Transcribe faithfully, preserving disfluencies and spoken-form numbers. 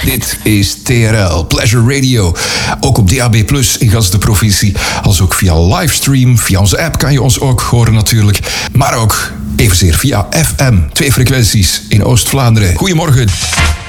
Dit is T R L, Pleasure Radio. Ook op D A B plus in gans de provincie. Als ook via livestream, via onze app kan je ons ook horen natuurlijk. Maar ook evenzeer via F M, twee frequenties in Oost-Vlaanderen. Goedemorgen.